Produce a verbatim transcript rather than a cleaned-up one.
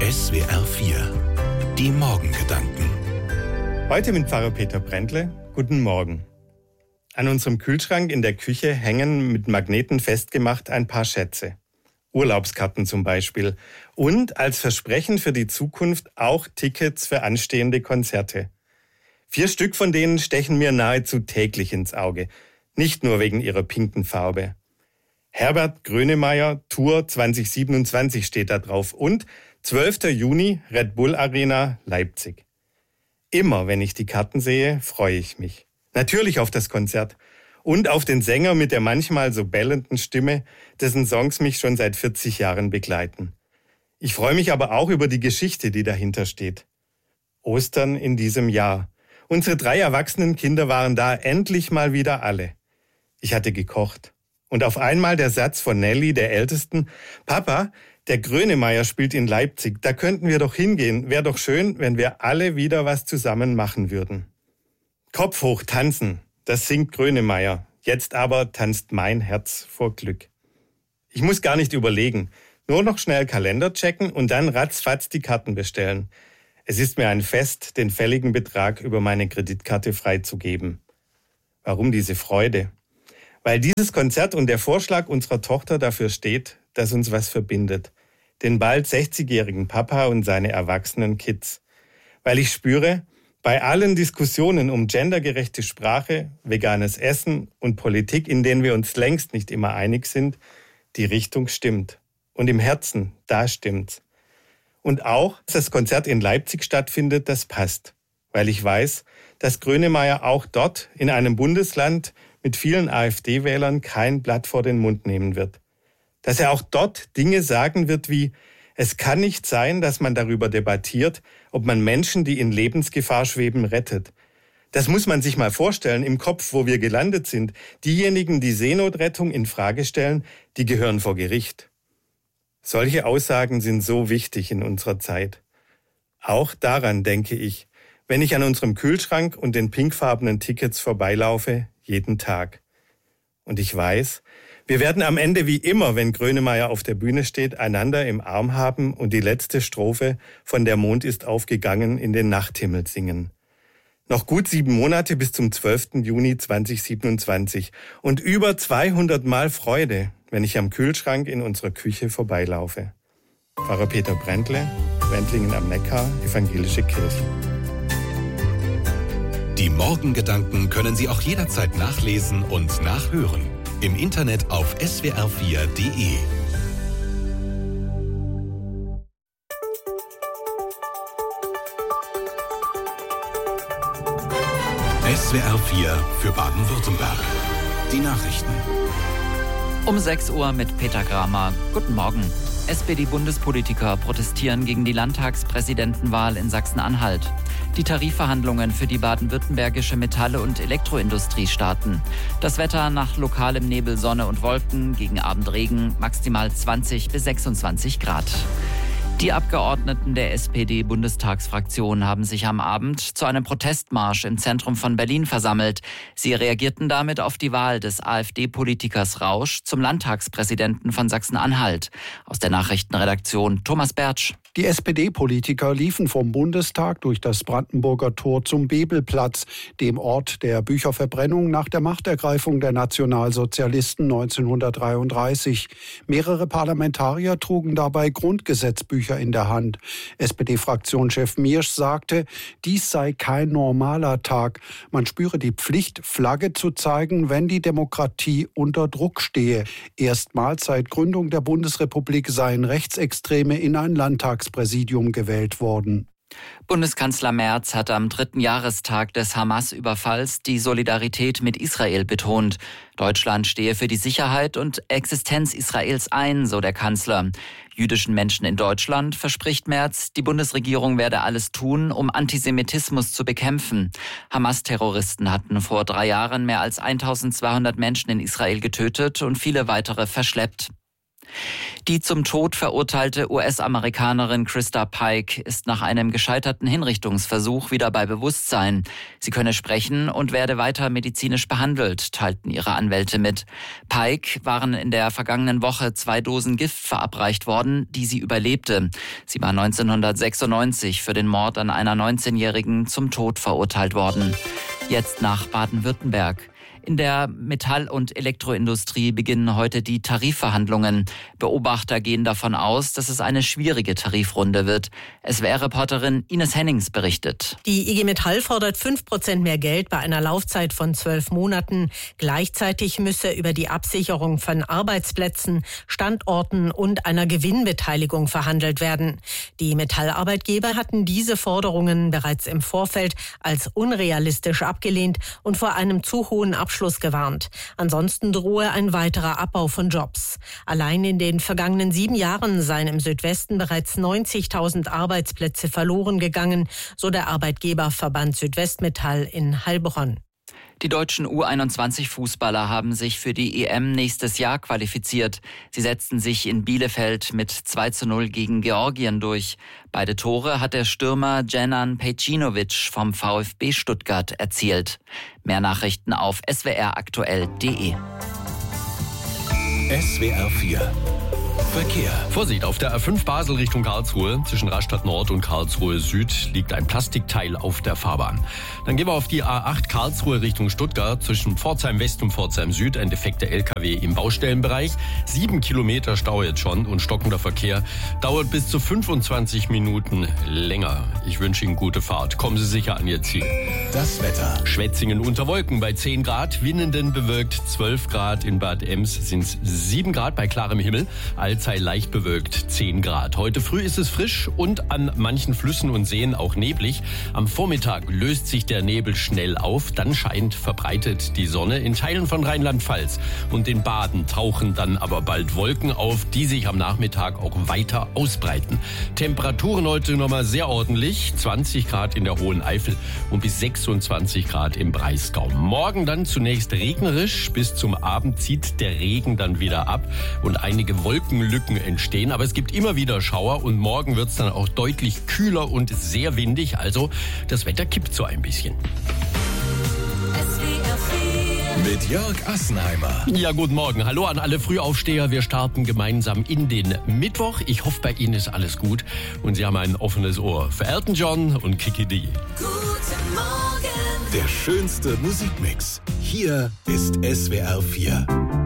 S W R vier. Die Morgengedanken. Heute mit Pfarrer Peter Brändle. Guten Morgen. An unserem Kühlschrank in der Küche hängen mit Magneten festgemacht ein paar Schätze. Urlaubskarten zum Beispiel. Und als Versprechen für die Zukunft auch Tickets für anstehende Konzerte. Vier Stück von denen stechen mir nahezu täglich ins Auge. Nicht nur wegen ihrer pinken Farbe. Herbert Grönemeyer Tour zwanzig siebenundzwanzig steht da drauf und zwölfter Juni Red Bull Arena Leipzig. Immer wenn ich die Karten sehe, freue ich mich. Natürlich auf das Konzert und auf den Sänger mit der manchmal so bellenden Stimme, dessen Songs mich schon seit vierzig Jahren begleiten. Ich freue mich aber auch über die Geschichte, die dahinter steht. Ostern in diesem Jahr. Unsere drei erwachsenen Kinder waren da, endlich mal wieder alle. Ich hatte gekocht. Und auf einmal der Satz von Nelly, der Ältesten: Papa, der Grönemeyer spielt in Leipzig, da könnten wir doch hingehen. Wäre doch schön, wenn wir alle wieder was zusammen machen würden. Kopf hoch tanzen, das singt Grönemeyer. Jetzt aber tanzt mein Herz vor Glück. Ich muss gar nicht überlegen, nur noch schnell Kalender checken und dann ratzfatz die Karten bestellen. Es ist mir ein Fest, den fälligen Betrag über meine Kreditkarte freizugeben. Warum diese Freude? Weil dieses Konzert und der Vorschlag unserer Tochter dafür steht, dass uns was verbindet. Den bald sechzigjährigen Papa und seine erwachsenen Kids. Weil ich spüre, bei allen Diskussionen um gendergerechte Sprache, veganes Essen und Politik, in denen wir uns längst nicht immer einig sind, die Richtung stimmt. Und im Herzen, da stimmt's. Und auch, dass das Konzert in Leipzig stattfindet, das passt. Weil ich weiß, dass Grönemeyer auch dort in einem Bundesland mit vielen AfD-Wählern kein Blatt vor den Mund nehmen wird. Dass er auch dort Dinge sagen wird wie: Es kann nicht sein, dass man darüber debattiert, ob man Menschen, die in Lebensgefahr schweben, rettet. Das muss man sich mal vorstellen im Kopf, wo wir gelandet sind. Diejenigen, die Seenotrettung in Frage stellen, die gehören vor Gericht. Solche Aussagen sind so wichtig in unserer Zeit. Auch daran denke ich, wenn ich an unserem Kühlschrank und den pinkfarbenen Tickets vorbeilaufe, jeden Tag. Und ich weiß, wir werden am Ende wie immer, wenn Grönemeyer auf der Bühne steht, einander im Arm haben und die letzte Strophe von Der Mond ist aufgegangen in den Nachthimmel singen. Noch gut sieben Monate bis zum zwölften Juni zweitausendsiebenundzwanzig und über zweihundert Mal Freude, wenn ich am Kühlschrank in unserer Küche vorbeilaufe. Pfarrer Peter Brändle, Wendlingen am Neckar, Evangelische Kirche. Die Morgengedanken können Sie auch jederzeit nachlesen und nachhören. Im Internet auf S W R vier Punkt D E. S W R vier für Baden-Württemberg. Die Nachrichten. Um sechs Uhr mit Peter Kramer. Guten Morgen. S P D-Bundespolitiker protestieren gegen die Landtagspräsidentenwahl in Sachsen-Anhalt. Die Tarifverhandlungen für die baden-württembergische Metall- und Elektroindustrie starten. Das Wetter nach lokalem Nebel, Sonne und Wolken, gegen Abend Regen, maximal zwanzig bis sechsundzwanzig Grad. Die Abgeordneten der S P D-Bundestagsfraktion haben sich am Abend zu einem Protestmarsch im Zentrum von Berlin versammelt. Sie reagierten damit auf die Wahl des AfD-Politikers Rausch zum Landtagspräsidenten von Sachsen-Anhalt. Aus der Nachrichtenredaktion Thomas Bertsch. Die S P D-Politiker liefen vom Bundestag durch das Brandenburger Tor zum Bebelplatz, dem Ort der Bücherverbrennung nach der Machtergreifung der Nationalsozialisten neunzehnhundertdreiunddreißig. Mehrere Parlamentarier trugen dabei Grundgesetzbücher in der Hand. S P D-Fraktionschef Miersch sagte, dies sei kein normaler Tag. Man spüre die Pflicht, Flagge zu zeigen, wenn die Demokratie unter Druck stehe. Erstmals seit Gründung der Bundesrepublik seien Rechtsextreme in ein Landtagspräsidium gewählt worden. Bundeskanzler Merz hat am dritten Jahrestag des Hamas-Überfalls die Solidarität mit Israel betont. Deutschland stehe für die Sicherheit und Existenz Israels ein, so der Kanzler. Jüdischen Menschen in Deutschland verspricht Merz, die Bundesregierung werde alles tun, um Antisemitismus zu bekämpfen. Hamas-Terroristen hatten vor drei Jahren mehr als eintausendzweihundert Menschen in Israel getötet und viele weitere verschleppt. Die zum Tod verurteilte U S-Amerikanerin Krista Pike ist nach einem gescheiterten Hinrichtungsversuch wieder bei Bewusstsein. Sie könne sprechen und werde weiter medizinisch behandelt, teilten ihre Anwälte mit. Pike waren in der vergangenen Woche zwei Dosen Gift verabreicht worden, die sie überlebte. Sie war neunzehnhundertsechsundneunzig für den Mord an einer neunzehnjährigen zum Tod verurteilt worden. Jetzt nach Baden-Württemberg. In der Metall- und Elektroindustrie beginnen heute die Tarifverhandlungen. Beobachter gehen davon aus, dass es eine schwierige Tarifrunde wird. S W R-Reporterin Ines Hennings berichtet. Die I G Metall fordert fünf Prozent mehr Geld bei einer Laufzeit von zwölf Monaten. Gleichzeitig müsse über die Absicherung von Arbeitsplätzen, Standorten und einer Gewinnbeteiligung verhandelt werden. Die Metallarbeitgeber hatten diese Forderungen bereits im Vorfeld als unrealistisch abgelehnt und vor einem zu hohen Abschluss Schluss gewarnt. Ansonsten drohe ein weiterer Abbau von Jobs. Allein in den vergangenen sieben Jahren seien im Südwesten bereits neunzigtausend Arbeitsplätze verloren gegangen, so der Arbeitgeberverband Südwestmetall in Heilbronn. Die deutschen U einundzwanzig-Fußballer haben sich für die E M nächstes Jahr qualifiziert. Sie setzten sich in Bielefeld mit zwei zu null gegen Georgien durch. Beide Tore hat der Stürmer Dženan Pejcinović vom VfB Stuttgart erzielt. Mehr Nachrichten auf s w r aktuell punkt d e. S W R vier Verkehr. Vorsicht, auf der A fünf Basel Richtung Karlsruhe, zwischen Rastatt Nord und Karlsruhe Süd, liegt ein Plastikteil auf der Fahrbahn. Dann gehen wir auf die A acht Karlsruhe Richtung Stuttgart, zwischen Pforzheim West und Pforzheim Süd, ein defekter L K W im Baustellenbereich. Sieben Kilometer Stau jetzt schon und stockender Verkehr dauert bis zu fünfundzwanzig Minuten länger. Ich wünsche Ihnen gute Fahrt. Kommen Sie sicher an Ihr Ziel. Das Wetter. Schwetzingen unter Wolken bei zehn Grad, Winnenden bewölkt zwölf Grad, in Bad Ems sind es sieben Grad bei klarem Himmel. Allzeit leicht bewölkt zehn Grad. Heute früh ist es frisch und an manchen Flüssen und Seen auch neblig. Am Vormittag löst sich der Nebel schnell auf, dann scheint verbreitet die Sonne. In Teilen von Rheinland-Pfalz und den Baden tauchen dann aber bald Wolken auf, die sich am Nachmittag auch weiter ausbreiten. Temperaturen heute nochmal sehr ordentlich, zwanzig Grad in der Hohen Eifel und bis sechsundzwanzig Grad im Breisgau. Morgen dann zunächst regnerisch, bis zum Abend zieht der Regen dann wieder ab und einige Wolkenlücken entstehen, aber es gibt immer wieder Schauer und morgen wird es dann auch deutlich kühler und sehr windig, also das Wetter kippt so ein bisschen. Mit Jörg Assenheimer. Ja, guten Morgen. Hallo an alle Frühaufsteher. Wir starten gemeinsam in den Mittwoch. Ich hoffe, bei Ihnen ist alles gut und Sie haben ein offenes Ohr für Elton John und Kiki D. Guten Morgen. Der schönste Musikmix. Hier ist S W R vier.